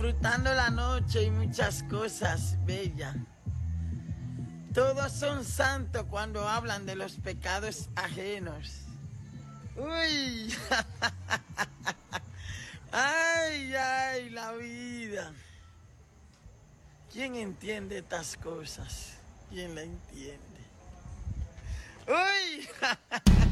disfrutando la noche y muchas cosas bellas. Todos son santos cuando hablan de los pecados ajenos. Uy, ay, ay, la vida. ¿Quién entiende estas cosas? ¿Quién la entiende? Uy.